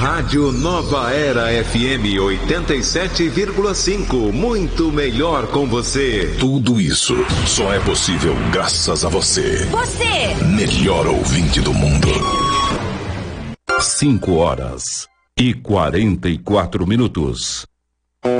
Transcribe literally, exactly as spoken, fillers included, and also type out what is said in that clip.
Rádio Nova Era F M oitenta e sete vírgula cinco. Muito melhor com você. Tudo isso só é possível graças a você. Você! Melhor ouvinte do mundo. Cinco horas e quarenta e quatro minutos.